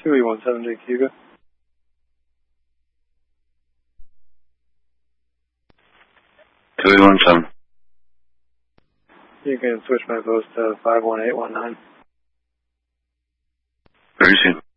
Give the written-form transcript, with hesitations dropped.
2817 Cuba. You can switch my post to 51819. Very soon.